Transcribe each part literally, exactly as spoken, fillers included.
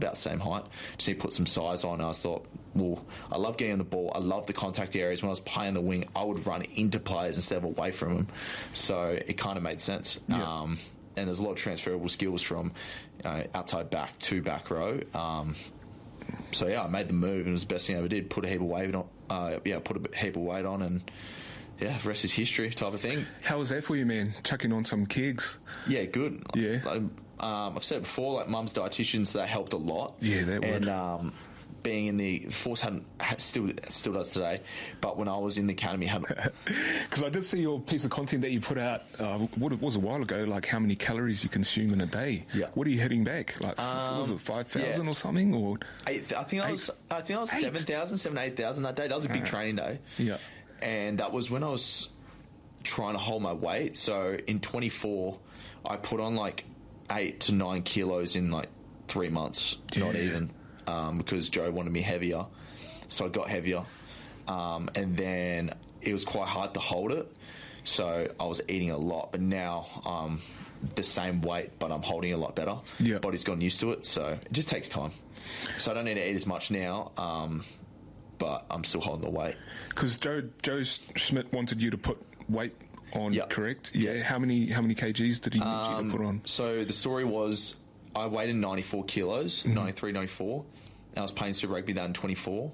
about the same height. Just need to put some size on. And I thought, well, I love getting on the ball. I love the contact areas. When I was playing the wing, I would run into players instead of away from them. So it kind of made sense. Yeah. Um, and there's a lot of transferable skills from you know, outside back to back row. Um, so yeah, I made the move, and it was the best thing I ever did. Put a heap of weight on. Uh, yeah, put a heap of weight on, and yeah, the rest is history type of thing. How was that for you, man? Chucking on some kegs? Yeah, good. Yeah. Like, um, I've said it before, like mum's dietitians, that helped a lot. Yeah, that would. And um, being in the, the force hadn't had, still still does today, but when I was in the academy, had because I did see your piece of content that you put out. Uh, what it was a while ago, like how many calories you consume in a day. Yeah. What are you hitting back? Like um, was it five thousand yeah. or something? Or eight, I think I was I think I was seven thousand, seven eight thousand that day. That was a big right. training day. Yeah. And that was when I was trying to hold my weight. So in twenty-four, I put on like eight to nine kilos in like three months, yeah. not even, um, because Joe wanted me heavier. So I got heavier. Um, and then it was quite hard to hold it. So I was eating a lot. But now um, the same weight, but I'm holding it a lot better. Yeah. Body's gotten used to it. So it just takes time. So I don't need to eat as much now. Um, but I'm still holding the weight. Because Joe, Joe Schmidt wanted you to put weight on, yep. correct? Yeah. yeah. How many how many kgs did he need um, you to put on? So the story was I weighed in ninety-four kilos, mm-hmm. ninety-three, ninety-four. And I was playing Super Rugby that in twenty-four.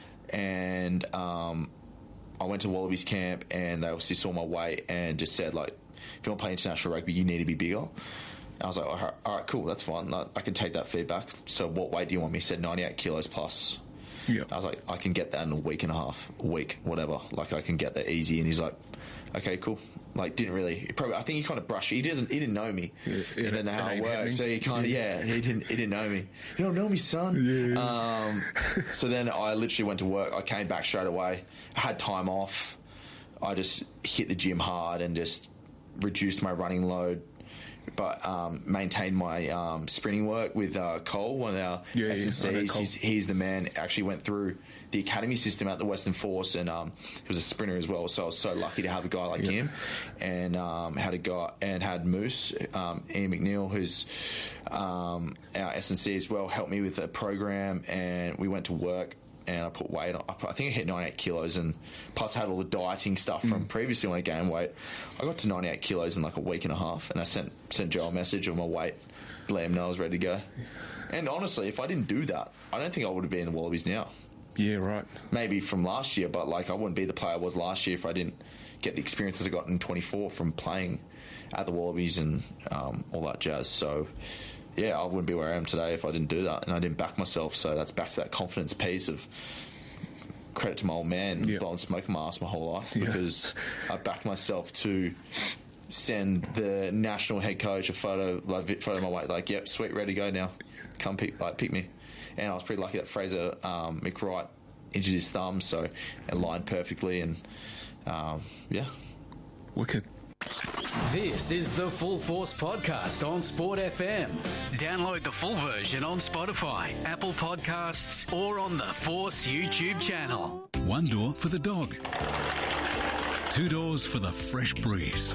And um, I went to Wallabies camp, and they obviously saw my weight and just said, like, if you want to play international rugby, you need to be bigger. And I was like, all right, all right, cool, that's fine. I can take that feedback. So what weight do you want me? He said ninety-eight kilos plus. Yeah. I was like, I can get that in a week and a half, a week, whatever. Like, I can get that easy. And he's like, okay, cool. Like, didn't really. Probably, I think he kind of brushed. He doesn't. He didn't know me. Yeah, he didn't know how it worked. So he kind of, yeah. yeah, he didn't. He didn't know me. You don't know me, son. Yeah. Um. So then I literally went to work. I came back straight away. I had time off. I just hit the gym hard and just reduced my running load. But um, maintained my um, sprinting work with uh, Cole, one of our yeah, S and Cs. Yeah, he's, he's the man. Actually went through the academy system at the Western Force, and um, he was a sprinter as well. So I was so lucky to have a guy like yeah. him, and um, had a guy and had Moose, um, Ian McNeil, who's um, our S and C as well, helped me with the program, and we went to work. And I put weight on. I think I hit ninety-eight kilos, and plus I had all the dieting stuff from mm. previously when I gained weight. I got to ninety-eight kilos in like a week and a half, and I sent sent Joe a message of my weight, let him know I was ready to go. And honestly, if I didn't do that, I don't think I would have been in the Wallabies now. Yeah, right. Maybe from last year, but like I wouldn't be the player I was last year if I didn't get the experiences I got in twenty-four from playing at the Wallabies and um, all that jazz. So. Yeah, I wouldn't be where I am today if I didn't do that, and I didn't back myself. So that's back to that confidence piece of credit to my old man, yeah. blowing smoke in my ass my whole life, yeah. because I backed myself to send the national head coach a photo, like photo of my weight, like, yep, sweet, ready to go now, come pick, like, pick me. And I was pretty lucky that Fraser um, McWright injured his thumb, so it lined perfectly, and um, yeah, wicked. This is the Full Force Podcast on Sport F M. Download the full version on Spotify, Apple Podcasts, or on the Force YouTube channel. One door for the dog. Two doors for the fresh breeze.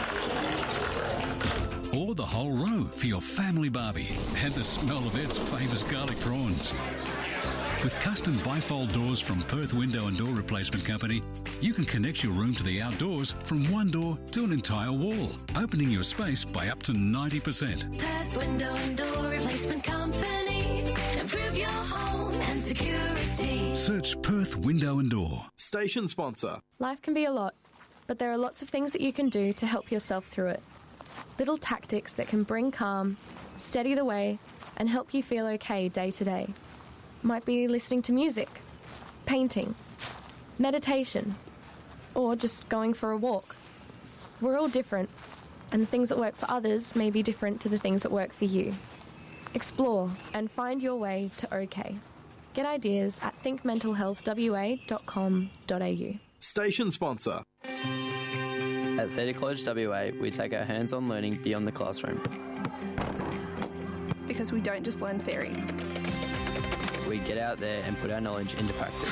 Or the whole row for your family barbie and the smell of its famous garlic prawns. With custom bifold doors from Perth Window and Door Replacement Company, you can connect your room to the outdoors from one door to an entire wall, opening your space by up to ninety percent. Perth Window and Door Replacement Company. Improve your home and security. Search Perth Window and Door. Station sponsor. Life can be a lot, but there are lots of things that you can do to help yourself through it. Little tactics that can bring calm, steady the way, and help you feel okay day to day. Might be listening to music, painting, meditation, or just going for a walk. We're all different, and the things that work for others may be different to the things that work for you. Explore and find your way to OK. Get ideas at think mental health w a dot com dot a u. Station sponsor. At Cedar College W A, we take our hands-on learning beyond the classroom. Because we don't just learn theory. We get out there and put our knowledge into practice.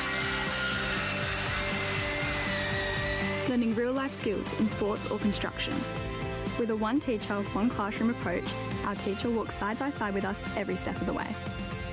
Learning real-life skills in sports or construction. With a one teacher, one classroom approach, our teacher walks side by side with us every step of the way.